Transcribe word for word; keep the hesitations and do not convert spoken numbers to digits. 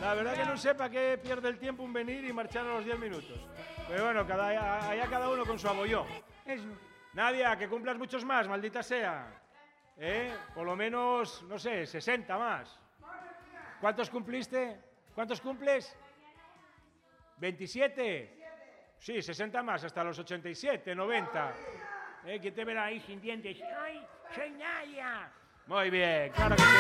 La verdad que no sé para qué pierde el tiempo en venir y marchar a los diez minutos. Pero bueno, cada, allá cada uno con su abollón. Eso. Nadia, que cumplas muchos más, maldita sea. ¿Eh? Por lo menos, no sé, sesenta más. ¿Cuántos cumpliste? ¿Cuántos cumples? ¿veintisiete? Sí, sesenta más, hasta los ochenta y siete, noventa. ¿Eh? ¿Quién te verá ahí sin dientes? ¡Ay, soy Nadia! Muy bien, claro que sí.